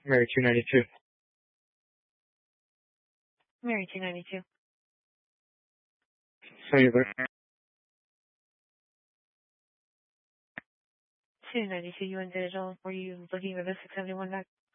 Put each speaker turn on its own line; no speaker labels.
Mary 292.
Mary 292.
Cellular.
292, you in digital. Were you looking for the 671 back?